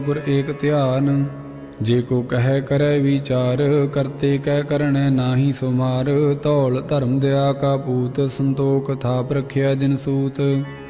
गुर एक ध्यान। जे को कह करे विचार, करते कह करने नाही सुमार। धौल धर्म दया का पूत, संतोख थाप रखिया जिन सूत।